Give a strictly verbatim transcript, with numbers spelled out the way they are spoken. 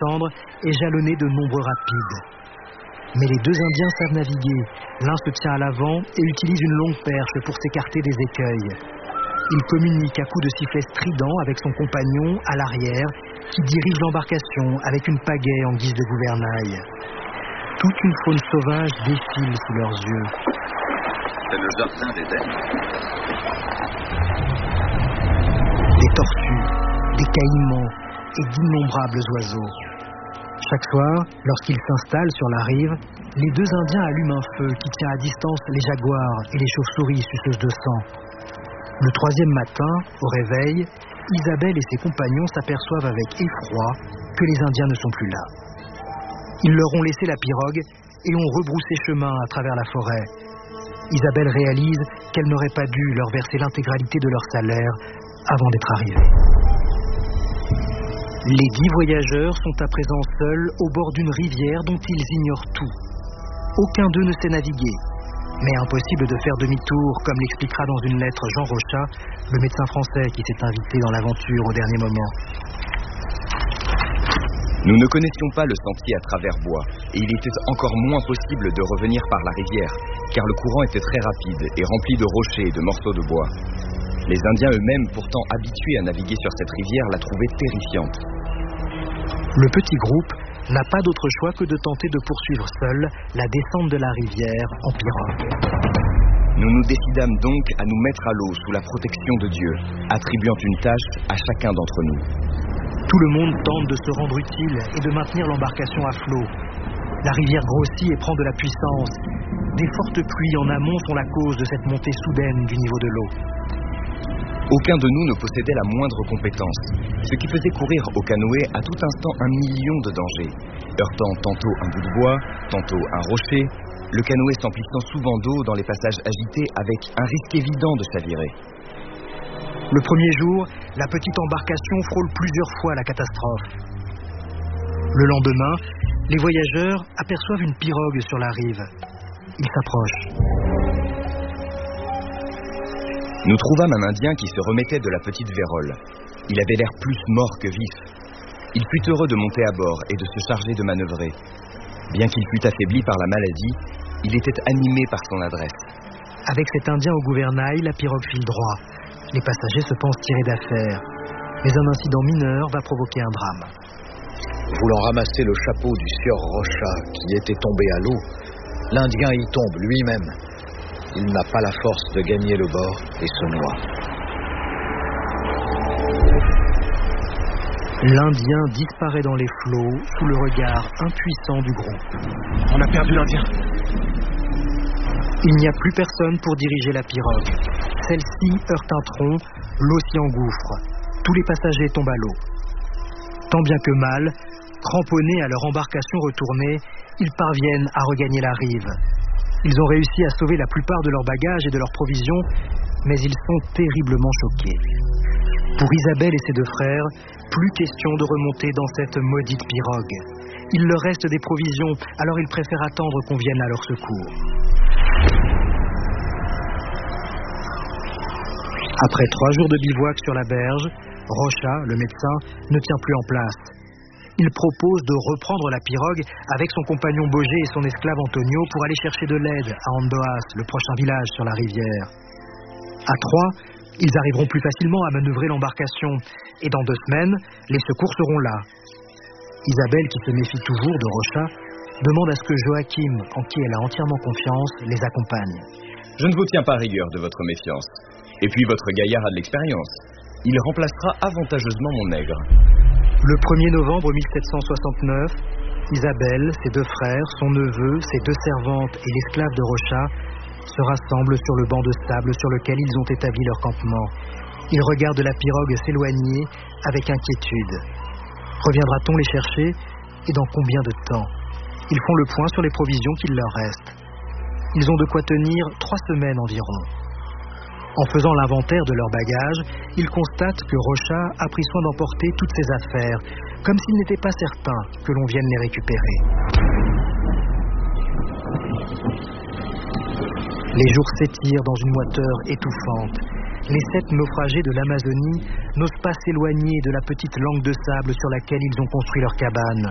descendre est jalonné de nombreux rapides. Mais les deux Indiens savent naviguer. L'un se tient à l'avant et utilise une longue perche pour s'écarter des écueils. Il communique à coups de sifflet strident avec son compagnon à l'arrière, qui dirige l'embarcation avec une pagaie en guise de gouvernail. Toute une faune sauvage défile sous leurs yeux. C'est le jardin d'Éden. Des tortues, des caïmans et d'innombrables oiseaux. Chaque soir, lorsqu'ils s'installent sur la rive, les deux Indiens allument un feu qui tient à distance les jaguars et les chauves-souris suceuses de sang. Le troisième matin, au réveil, Isabelle et ses compagnons s'aperçoivent avec effroi que les Indiens ne sont plus là. Ils leur ont laissé la pirogue et ont rebroussé chemin à travers la forêt. Isabelle réalise qu'elle n'aurait pas dû leur verser l'intégralité de leur salaire avant d'être arrivée. Les dix voyageurs sont à présent seuls au bord d'une rivière dont ils ignorent tout. Aucun d'eux ne sait naviguer, mais impossible de faire demi-tour, comme l'expliquera dans une lettre Jean Rochat, le médecin français qui s'est invité dans l'aventure au dernier moment. Nous ne connaissions pas le sentier à travers bois, et il était encore moins possible de revenir par la rivière, car le courant était très rapide et rempli de rochers et de morceaux de bois. Les Indiens eux-mêmes, pourtant habitués à naviguer sur cette rivière, la trouvaient terrifiante. Le petit groupe n'a pas d'autre choix que de tenter de poursuivre seul la descente de la rivière en pirogue. Nous nous décidâmes donc à nous mettre à l'eau sous la protection de Dieu, attribuant une tâche à chacun d'entre nous. Tout le monde tente de se rendre utile et de maintenir l'embarcation à flot. La rivière grossit et prend de la puissance. Des fortes pluies en amont sont la cause de cette montée soudaine du niveau de l'eau. Aucun de nous ne possédait la moindre compétence, ce qui faisait courir au canoë à tout instant un million de dangers, heurtant tantôt un bout de bois, tantôt un rocher, le canoë s'emplissant souvent d'eau dans les passages agités avec un risque évident de chavirer. Le premier jour, la petite embarcation frôle plusieurs fois la catastrophe. Le lendemain, les voyageurs aperçoivent une pirogue sur la rive. Ils s'approchent. Nous trouvâmes un Indien qui se remettait de la petite vérole. Il avait l'air plus mort que vif. Il fut heureux de monter à bord et de se charger de manœuvrer. Bien qu'il fût affaibli par la maladie, il était animé par son adresse. Avec cet Indien au gouvernail, la pirogue file droit. Les passagers se pensent tirés d'affaire. Mais un incident mineur va provoquer un drame. Voulant ramasser le chapeau du sieur Rochat qui était tombé à l'eau, l'Indien y tombe lui-même. Il n'a pas la force de gagner le bord et se noie. L'Indien disparaît dans les flots sous le regard impuissant du groupe. On a perdu l'Indien. Il n'y a plus personne pour diriger la pirogue. Celle-ci heurte un tronc, l'eau s'y engouffre. Tous les passagers tombent à l'eau. Tant bien que mal, cramponnés à leur embarcation retournée, ils parviennent à regagner la rive. Ils ont réussi à sauver la plupart de leurs bagages et de leurs provisions, mais ils sont terriblement choqués. Pour Isabelle et ses deux frères, plus question de remonter dans cette maudite pirogue. Il leur reste des provisions, alors ils préfèrent attendre qu'on vienne à leur secours. Après trois jours de bivouac sur la berge, Rochat, le médecin, ne tient plus en place. Il propose de reprendre la pirogue avec son compagnon Boger et son esclave Antonio pour aller chercher de l'aide à Andoas, le prochain village sur la rivière. À trois, ils arriveront plus facilement à manœuvrer l'embarcation et dans deux semaines, les secours seront là. Isabelle, qui se méfie toujours de Rochat, demande à ce que Joachim, en qui elle a entièrement confiance, les accompagne. Je ne vous tiens pas rigueur de votre méfiance. Et puis votre gaillard a de l'expérience. Il remplacera avantageusement mon nègre. Le premier novembre mille sept cent soixante-neuf, Isabelle, ses deux frères, son neveu, ses deux servantes et l'esclave de Rochat se rassemblent sur le banc de sable sur lequel ils ont établi leur campement. Ils regardent la pirogue s'éloigner avec inquiétude. Reviendra-t-on les chercher et dans combien de temps? Ils font le point sur les provisions qu'il leur reste. Ils ont de quoi tenir trois semaines environ. En faisant l'inventaire de leurs bagages, ils constatent que Rochat a pris soin d'emporter toutes ses affaires, comme s'il n'était pas certain que l'on vienne les récupérer. Les jours s'étirent dans une moiteur étouffante. Les sept naufragés de l'Amazonie n'osent pas s'éloigner de la petite langue de sable sur laquelle ils ont construit leur cabane.